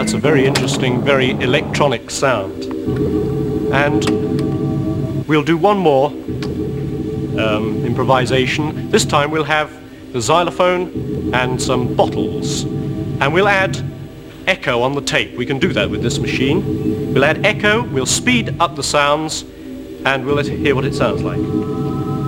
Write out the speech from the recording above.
That's a very interesting, very electronic sound. And we'll do one more improvisation. This time we'll have the xylophone and some bottles. And we'll add echo on the tape. We can do that with this machine. We'll add echo, we'll speed up the sounds, and we'll let it hear what it sounds like.